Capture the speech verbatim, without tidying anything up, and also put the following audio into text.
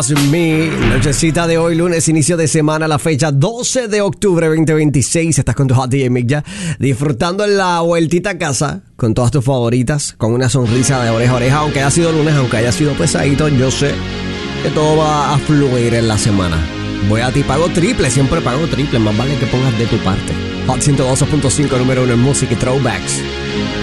Mi nochecita de hoy, lunes, inicio de semana, la fecha doce de octubre veinte veintiséis. Estás con tu Hot D J Mick ya, disfrutando en la vueltita a casa con todas tus favoritas, con una sonrisa de oreja a oreja. Aunque haya sido lunes, aunque haya sido pesadito, yo sé que todo va a fluir en la semana. Voy a ti, pago triple, siempre pago triple. Más vale que pongas de tu parte. Hot ciento dos punto cinco, número uno en música y throwbacks.